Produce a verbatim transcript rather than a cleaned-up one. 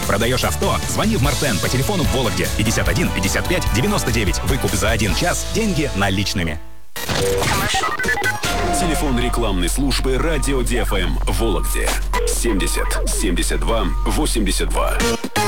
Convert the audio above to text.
Продаешь авто? Звони в Мартен по телефону в Вологде пятьдесят один пятьдесят пять девяносто девять. Выкуп за один час, деньги наличными. Телефон рекламной службы радио ди эф эм в Вологде семьдесят семьдесят два восемьдесят два.